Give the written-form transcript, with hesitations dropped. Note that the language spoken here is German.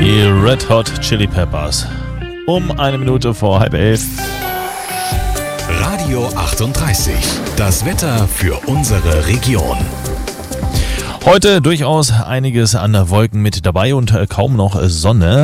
Die Red Hot Chili Peppers. Um 1 Minute vor 10:30. Radio 38. Das Wetter für unsere Region. Heute durchaus einiges an Wolken mit dabei und kaum noch Sonne.